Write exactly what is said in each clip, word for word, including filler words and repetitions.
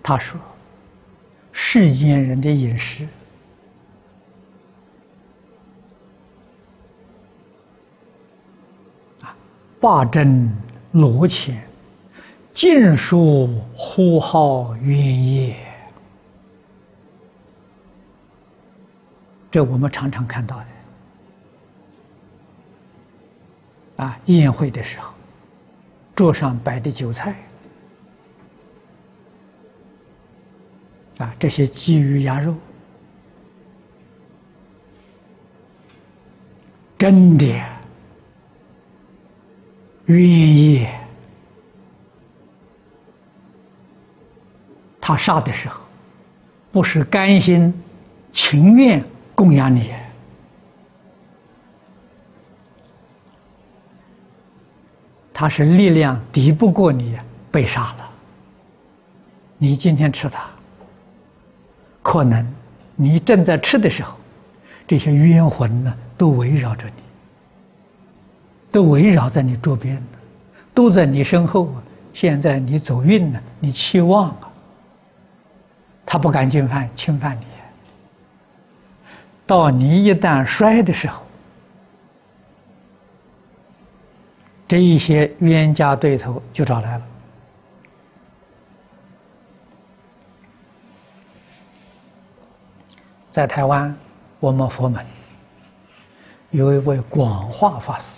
他说：“世间人的饮食，啊，八珍罗钱，尽数呼号冤业。”这我们常常看到的。啊，宴会的时候，桌上摆的酒菜，啊，这些鸡鱼鸭肉，真的冤业。他杀的时候，不是甘心情愿供养你，他是力量敌不过你，被杀了。你今天吃它，可能你正在吃的时候，这些冤魂呢都围绕着你，都围绕在你周边呢，都在你身后啊。现在你走运了，你期望啊，他不敢侵犯侵犯你。到你一旦衰的时候，这一些冤家对头就找来了。在台湾，我们佛门有一位广化法师，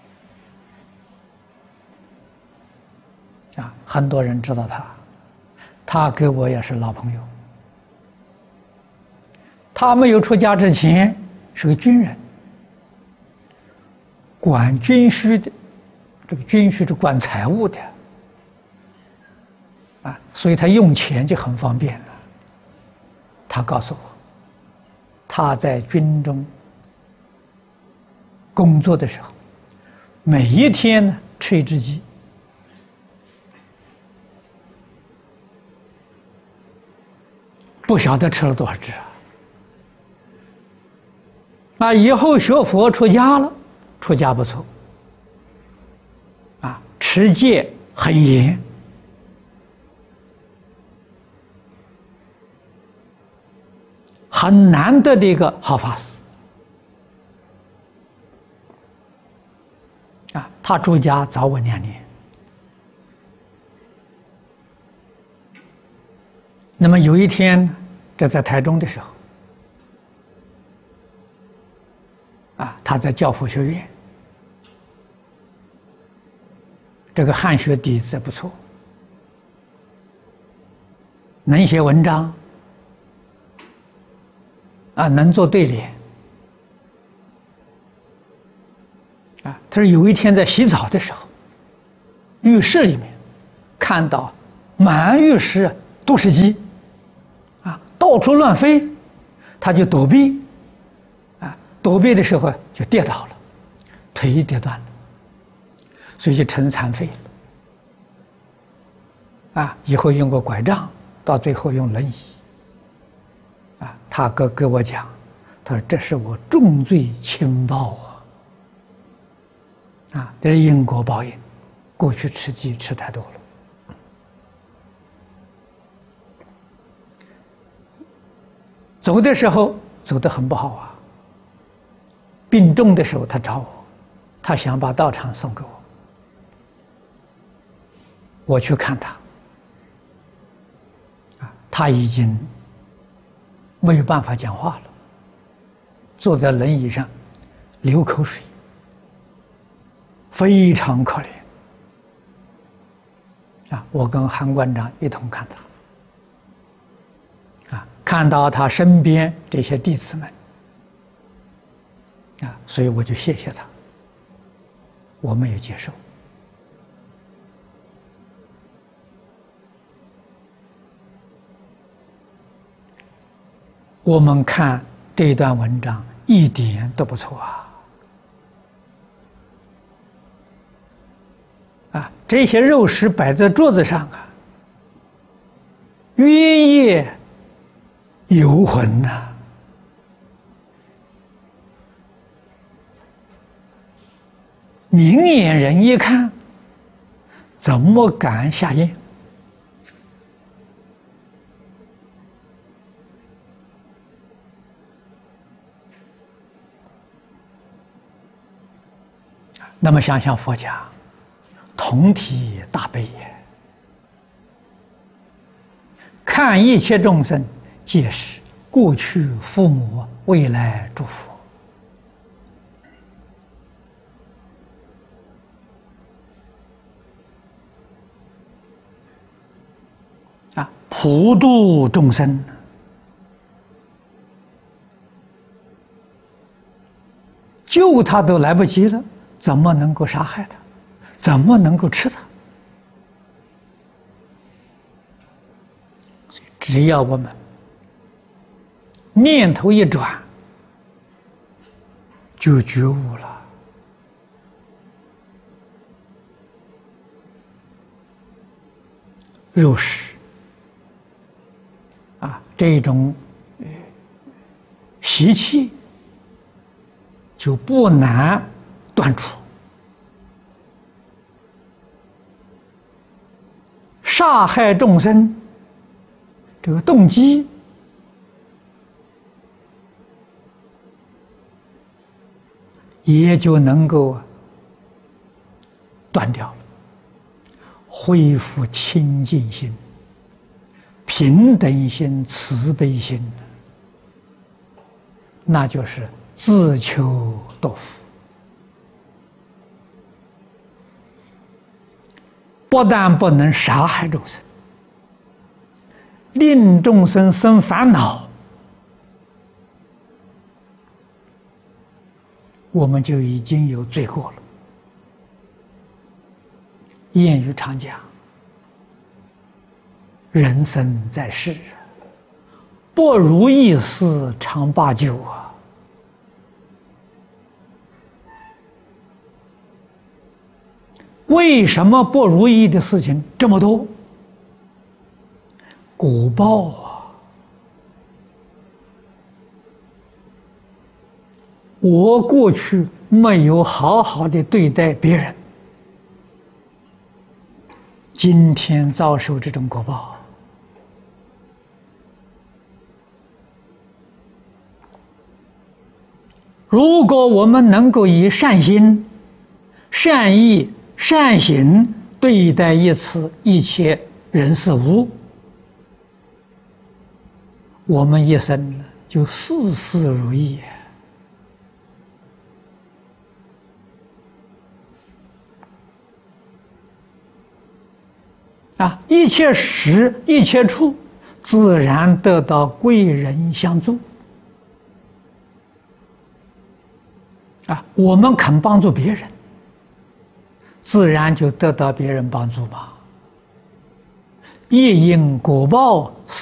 啊，很多人知道他，他跟我也是老朋友。他没有出家之前是个军人，管军需的。这个军需是管财务的，啊，所以他用钱就很方便了。他告诉我，他在军中工作的时候，每一天呢吃一只鸡，不晓得吃了多少只啊！啊，以后学佛出家了，出家不错。啊，持戒很严，很难得的一个好法师。啊，他出家早我两年。那么有一天，这在台中的时候，啊，他在教佛学院。这个汉学底子不错，能写文章，啊，能做对联，啊，他说有一天在洗澡的时候，浴室里面看到满浴室都是鸡，啊，到处乱飞，他就躲避，啊，躲避的时候就跌倒了，腿跌断了。所以就成残废了，啊！以后用过拐杖，到最后用轮椅，啊！他哥跟我讲，他说：“这是我重罪轻报啊！啊，这是因果报应，过去吃鸡吃太多了。”走的时候走得很不好啊。病重的时候，他找我，他想把道场送给我。我去看他，啊，他已经没有办法讲话了，坐在轮椅上流口水，非常可怜。啊，我跟韩馆长一同看他，啊，看到他身边这些弟子们，啊，所以我就谢谢他，我没有接受。我们看这段文章一点都不错啊！啊，这些肉食摆在桌子上啊，冤业游魂呐、啊！明眼人一看，怎么敢下咽？ 那么想想佛家，同体大悲也，看一切众生皆是过去父母，未来诸佛。啊，普度众生，救他都来不及了，怎么能够杀害他？怎么能够吃他？只要我们念头一转，就觉悟了。肉食啊，这种习气就不难断除。杀害众生这个动机也就能够断掉了，恢复清净心、平等心、慈悲心，那就是自求多福。不但不能杀害众生，令众生生烦恼，我们就已经有罪过了。谚语常讲：人生在世，不如意事常八九啊。为什么不如意的事情这么多？果报啊！我过去没有好好的对待别人，今天遭受这种果报。如果我们能够以善心、善意、善行对待一切一切人事物，我们一生就事事如意啊！一切时一切处，自然得到贵人相助啊！我们肯帮助别人，自然就得到别人帮助嘛。业因果报。